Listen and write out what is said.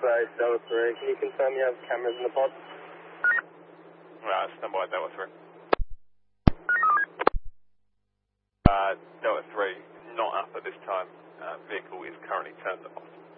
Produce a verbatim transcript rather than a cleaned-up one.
Base, Delta three. Can you confirm you have cameras in the pod? Right, stand by, Delta three. Uh, Delta three, not up at this time. Uh, vehicle is currently turned off.